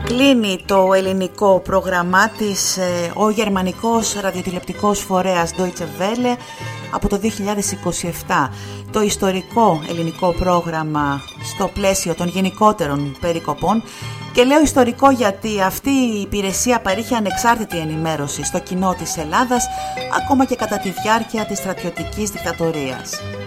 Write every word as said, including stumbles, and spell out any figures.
Κλείνει το ελληνικό πρόγραμμά της ο γερμανικός ραδιοτηλεοπτικός φορέας Deutsche Welle από το δύο χιλιάδες είκοσι επτά. Το ιστορικό ελληνικό πρόγραμμα στο πλαίσιο των γενικότερων περικοπών, και λέω ιστορικό γιατί αυτή η υπηρεσία παρήχε ανεξάρτητη ενημέρωση στο κοινό της Ελλάδας ακόμα και κατά τη διάρκεια της στρατιωτικής δικτατορίας.